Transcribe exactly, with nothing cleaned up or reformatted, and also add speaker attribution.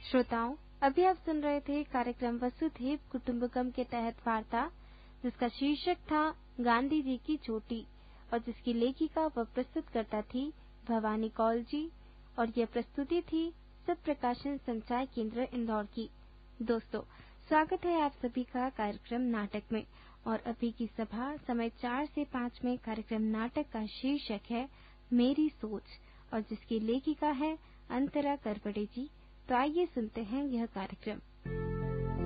Speaker 1: श्रोताओं, अभी आप सुन रहे थे कार्यक्रम वसुधैव कुटुंबकम के तहत वार्ता, जिसका शीर्षक था गांधी जी की चोटी और जिसकी लेखिका व प्रस्तुतकर्ता थी भवानी कौल जी। और यह प्रस्तुति थी सब प्रकाशन संचार केंद्र इंदौर की। दोस्तों, स्वागत है आप सभी का कार्यक्रम नाटक में। और अभी की सभा समय चार से पाँच में कार्यक्रम नाटक का शीर्षक है मेरी सोच और जिसकी लेखिका है अंतरा करपड़े जी। तो आइए सुनते हैं यह कार्यक्रम।